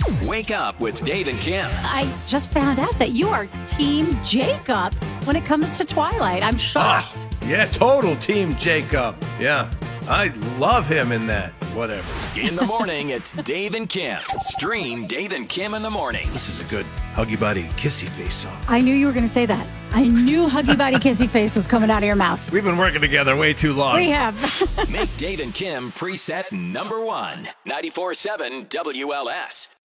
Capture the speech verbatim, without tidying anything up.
Wake up with Dave and Kim. I just found out that you are Team Jacob when it comes to Twilight. I'm shocked. Ah, yeah, total Team Jacob. Yeah, I love him in that. Whatever. In the morning, it's Dave and Kim. Stream Dave and Kim in the morning. This is a good Huggy Buddy Kissy Face song. I knew you were going to say that. I knew Huggy Buddy Kissy Face was coming out of your mouth. We've been working together way too long. We have. Make Dave and Kim preset number one. ninety-four point seven W L S.